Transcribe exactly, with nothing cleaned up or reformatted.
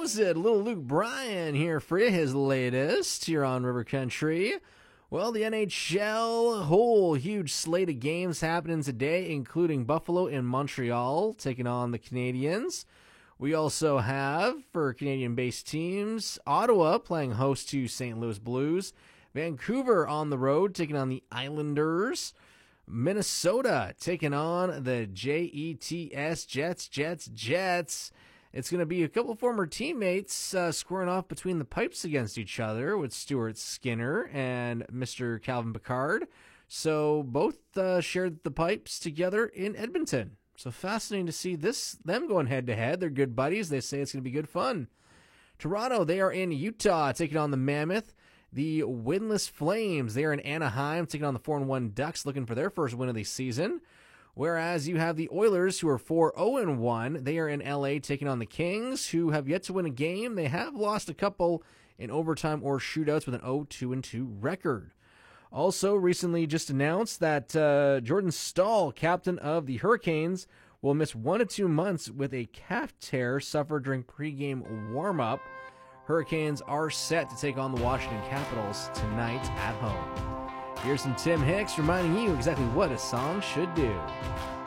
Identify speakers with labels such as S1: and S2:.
S1: knows it. Little Luke Bryan here for you, his latest here on River Country. Well, the N H L, whole huge slate of games happening today, including Buffalo and Montreal taking on the Canadiens. We also have, for Canadian-based teams, Ottawa playing host to Saint Louis Blues, Vancouver on the road taking on the Islanders, Minnesota taking on the Jets, Jets, Jets, Jets. It's going to be a couple former teammates uh, squaring off between the pipes against each other with Stuart Skinner and Mister Calvin Pickard. So both uh, shared the pipes together in Edmonton. So fascinating to see this them going head-to-head. They're good buddies. They say it's going to be good fun. Toronto, they are in Utah taking on the Mammoth. The winless Flames, they are in Anaheim taking on the four and one Ducks, looking for their first win of the season. Whereas you have the Oilers, who are four oh and one. They are in L A taking on the Kings, who have yet to win a game. They have lost a couple in overtime or shootouts with an oh two and two record. Also, recently just announced that uh, Jordan Staal, captain of the Hurricanes, will miss one to two months with a calf tear suffered during pregame warm-up. Hurricanes are set to take on the Washington Capitals tonight at home. Here's some Tim Hicks reminding you exactly what a song should do.